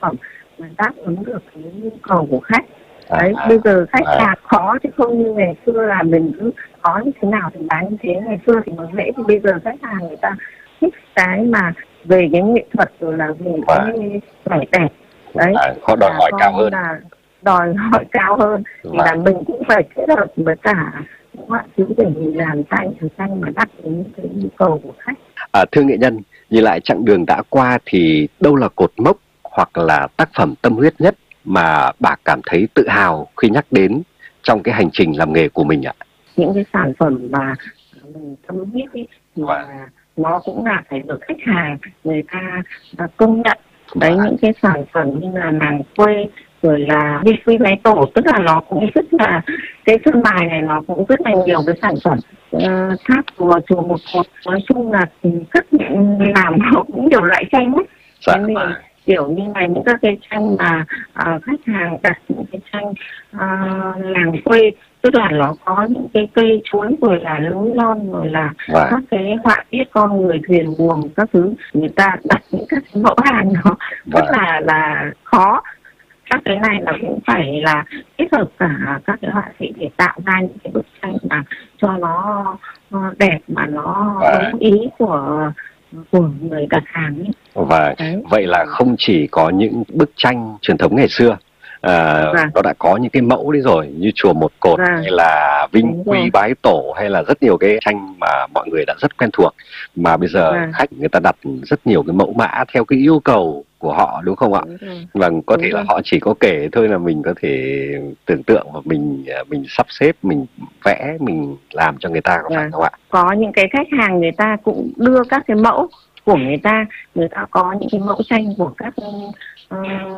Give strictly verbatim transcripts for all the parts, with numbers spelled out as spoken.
phẩm mà đáp ứng được cái nhu cầu của khách. À, Đấy, à, bây giờ khách à. hàng khó chứ không như ngày xưa là mình cứ có như thế nào thì bán như thế. Ngày xưa thì nó dễ, thì bây giờ khách hàng người ta thích cái mà về cái nghệ thuật rồi là về cái vẻ đẹp. Đấy, À, họ đòi là hỏi coi cao như hơn. là đòi hỏi cao hơn thì Vâng. là mình cũng phải kết hợp với cả những họa sĩ để mình làm tranh từ tranh mà đáp ứng cái nhu cầu của khách. À, thưa nghệ nhân, nhìn lại chặng đường đã qua thì đâu là cột mốc hoặc là tác phẩm tâm huyết nhất mà bà cảm thấy tự hào khi nhắc đến trong cái hành trình làm nghề của mình ạ? Những cái sản phẩm mà mình tâm huyết ấy, thì là nó cũng là phải được khách hàng người ta công nhận. Đấy, những cái sản phẩm như là nàng quê rồi là vi quy máy tổ, tức là nó cũng rất là, cái sơn mài này nó cũng rất là nhiều cái sản phẩm uh, tháp chùa chùa một cột, nói chung là rất làm nó cũng nhiều loại tranh ấy. Dạ. Thế nên kiểu như là những các cái tranh mà uh, khách hàng đặt những cái tranh uh, làng quê, tức là nó có những cái cây chuối rồi là núi non rồi là Vâng. các cái họa tiết con người thuyền buồm các thứ, người ta đặt những các cái mẫu hàng nó rất là là khó. Các cái này là cũng phải là kết hợp cả các cái họa sĩ để tạo ra những cái bức tranh mà cho nó, nó đẹp mà nó đúng ý của của người đặt hàng ấy. Và vậy là không chỉ có những bức tranh truyền thống ngày xưa, à, vâng. nó đã có những cái mẫu đấy rồi, như chùa một cột, vâng. hay là vinh quy bái tổ, hay là rất nhiều cái tranh mà mọi người đã rất quen thuộc, mà bây giờ vâng. khách người ta đặt rất nhiều cái mẫu mã theo cái yêu cầu của họ, đúng không ạ? Vâng, có đúng thể rồi. Là họ chỉ có kể thôi là mình có thể tưởng tượng và mình mình sắp xếp, mình vẽ, mình làm cho người ta, có vâng. phải không ạ? Có những cái khách hàng người ta cũng đưa các cái mẫu của người ta, người ta có những cái mẫu tranh của các uh,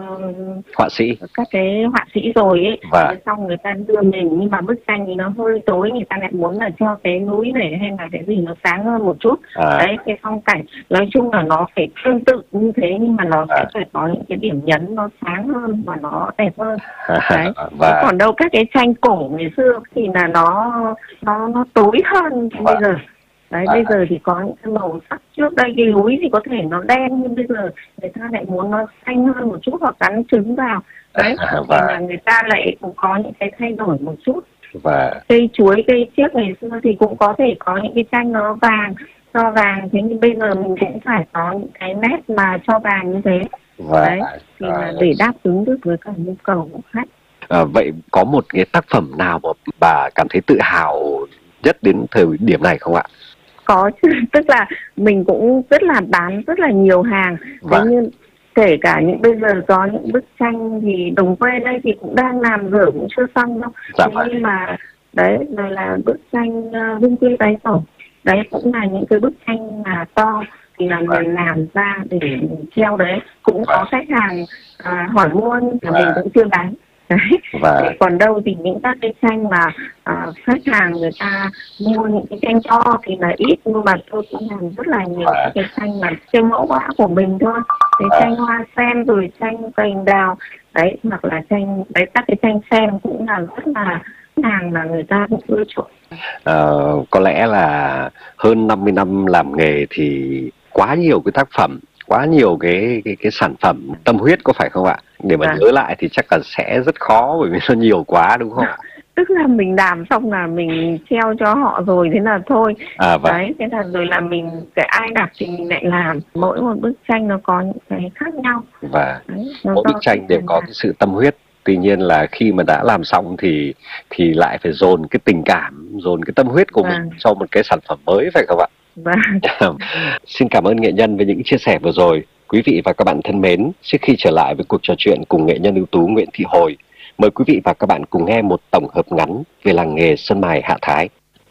họa sĩ, các cái họa sĩ rồi ấy, và xong người ta đưa mình, nhưng mà bức tranh thì nó hơi tối, người ta lại muốn là cho cái núi này hay là cái gì nó sáng hơn một chút. À. Đấy, cái phong cảnh nói chung là nó phải tương tự như thế, nhưng mà nó à. sẽ phải có những cái điểm nhấn nó sáng hơn và nó đẹp hơn. Đấy. Và còn đâu các cái tranh cổ ngày xưa thì là nó nó nó tối hơn và bây giờ. Đấy, à. bây giờ thì có những cái màu sắc, trước đây cái núi thì có thể nó đen, nhưng bây giờ người ta lại muốn nó xanh hơn một chút hoặc gắn trứng vào. Đấy, à, và thì là người ta lại cũng có những cái thay đổi một chút. Và cây chuối, cây chiếc ngày xưa thì cũng có thể có những cái tranh nó vàng, cho vàng, thế nhưng bây giờ mình cũng phải có những cái nét mà cho vàng như thế. Và đấy, thì là để đáp ứng được với cả nhu cầu của khách. À, vậy có một cái tác phẩm nào mà bà cảm thấy tự hào nhất đến thời điểm này không ạ? Có chứ, tức là mình cũng rất là bán rất là nhiều hàng. Thế nhưng kể cả những bây giờ có những bức tranh thì Đồng Quê đây thì cũng đang làm dở cũng chưa xong đâu. Dạ, thế nhưng mà đấy, rồi là bức tranh uh, Vinh Quy Bái Tổ, đấy cũng là những cái bức tranh mà to thì là mình làm ra để mình treo đấy. Cũng có khách hàng uh, hỏi mua nhưng mà mình cũng chưa bán. Đấy. Và còn đâu thì những các cái tranh mà uh, khách hàng người ta mua những cái tranh to thì là ít, nhưng mà tôi cũng làm rất là nhiều và cái tranh mà tranh mẫu mã của mình thôi, cái tranh hoa sen rồi tranh cành đào đấy, hoặc là tranh đấy, các cái tranh sen cũng là rất là hàng mà người ta cũng ưa chuộng. À, có lẽ là hơn năm mươi năm làm nghề thì quá nhiều cái tác phẩm, quá nhiều cái cái cái sản phẩm tâm huyết, có phải không ạ? Để mà à. nhớ lại thì chắc là sẽ rất khó, bởi vì nó nhiều quá, đúng không ạ? Tức là mình làm xong là mình treo cho họ rồi, thế là thôi. À, vâng. Đấy, thế là rồi là mình, cái ai đặt thì mình lại làm. Mỗi một bức tranh nó có những cái khác nhau. Và đấy, mỗi bức tranh đều có cái sự tâm huyết. Tuy nhiên là khi mà đã làm xong thì thì lại phải dồn cái tình cảm, dồn cái tâm huyết của vâng. mình cho một cái sản phẩm mới, phải không ạ? Vâng. Xin cảm ơn nghệ nhân với những chia sẻ vừa rồi. Quý vị và các bạn thân mến, trước khi trở lại với cuộc trò chuyện cùng nghệ nhân ưu tú Nguyễn Thị Hồi, mời quý vị và các bạn cùng nghe một tổng hợp ngắn về làng nghề sơn mài Hạ Thái.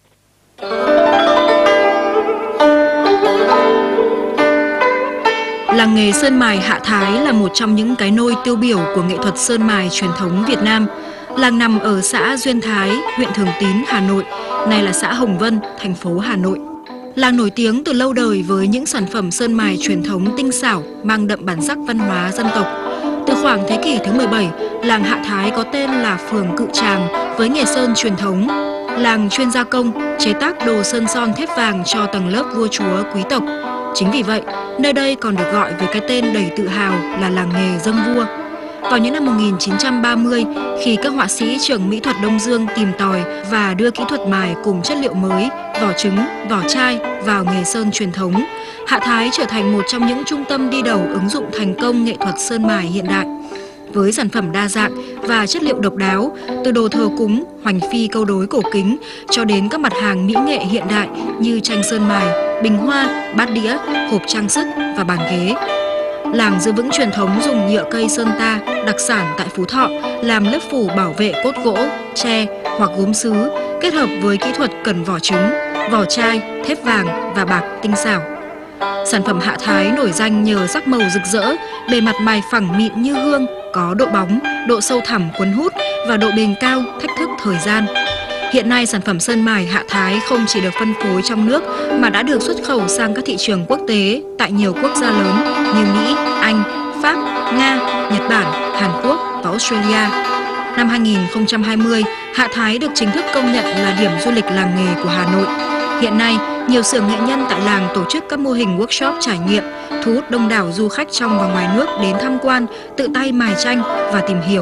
Làng nghề sơn mài Hạ Thái là một trong những cái nôi tiêu biểu của nghệ thuật sơn mài truyền thống Việt Nam. Làng nằm ở xã Duyên Thái, huyện Thường Tín, Hà Nội, nay là xã Hồng Vân, thành phố Hà Nội. Làng nổi tiếng từ lâu đời với những sản phẩm sơn mài truyền thống tinh xảo, mang đậm bản sắc văn hóa dân tộc. Từ khoảng thế kỷ thứ mười bảy, làng Hạ Thái có tên là phường Cự Tràm với nghề sơn truyền thống. Làng chuyên gia công, chế tác đồ sơn son thép vàng cho tầng lớp vua chúa quý tộc. Chính vì vậy, nơi đây còn được gọi với cái tên đầy tự hào là làng nghề Dâng Vua. Vào những năm một nghìn chín trăm ba mươi, khi các họa sĩ trường mỹ thuật Đông Dương tìm tòi và đưa kỹ thuật mài cùng chất liệu mới, vỏ trứng, vỏ chai vào nghề sơn truyền thống, Hạ Thái trở thành một trong những trung tâm đi đầu ứng dụng thành công nghệ thuật sơn mài hiện đại. Với sản phẩm đa dạng và chất liệu độc đáo, từ đồ thờ cúng, hoành phi câu đối cổ kính cho đến các mặt hàng mỹ nghệ hiện đại như tranh sơn mài, bình hoa, bát đĩa, hộp trang sức và bàn ghế. Làng giữ vững truyền thống dùng nhựa cây sơn ta, đặc sản tại Phú Thọ, làm lớp phủ bảo vệ cốt gỗ, tre hoặc gốm sứ, kết hợp với kỹ thuật cần vỏ trứng, vỏ chai, thép vàng và bạc tinh xảo. Sản phẩm Hạ Thái nổi danh nhờ sắc màu rực rỡ, bề mặt mài phẳng mịn như gương, có độ bóng, độ sâu thẳm cuốn hút và độ bền cao, thách thức thời gian. Hiện nay, sản phẩm sơn mài Hạ Thái không chỉ được phân phối trong nước mà đã được xuất khẩu sang các thị trường quốc tế tại nhiều quốc gia lớn như Mỹ, Anh, Pháp, Nga, Nhật Bản, Hàn Quốc và Australia. Năm hai nghìn không trăm hai mươi, Hạ Thái được chính thức công nhận là điểm du lịch làng nghề của Hà Nội. Hiện nay, nhiều xưởng nghệ nhân tại làng tổ chức các mô hình workshop trải nghiệm, thu hút đông đảo du khách trong và ngoài nước đến tham quan, tự tay mài tranh và tìm hiểu